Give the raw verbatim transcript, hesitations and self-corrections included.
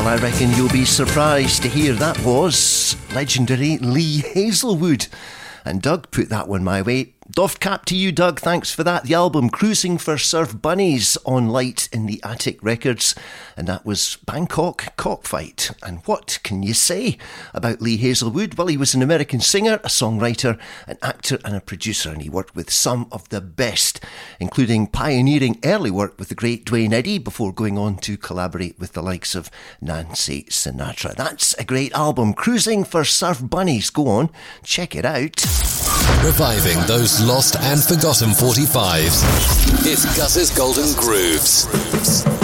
Well, I reckon you'll be surprised to hear that was legendary Lee Hazelwood. And Doug put that one my way. Doffed cap to you, Doug. Thanks for that. The album Cruising for Surf Bunnies on Light in the Attic Records. And that was Bangkok Cockfight. And what can you say about Lee Hazelwood? Well, he was an American singer, a songwriter, an actor and a producer. And he worked with some of the best, including pioneering early work with the great Duane Eddy before going on to collaborate with the likes of Nancy Sinatra. That's a great album, Cruising for Surf Bunnies. Go on, check it out. Reviving those lost and forgotten forty-fives. It's Gus's Golden Grooves.